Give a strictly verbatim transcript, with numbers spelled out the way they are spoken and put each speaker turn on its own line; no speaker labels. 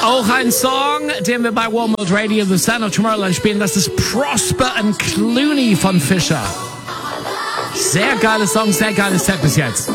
Auch ein Song, den wir bei Warm World Radio The Sound of Tomorrowland spielen, das ist Prosper and Clooney von Fisher. Sehr geiles Song, sehr geiles Set bis jetzt.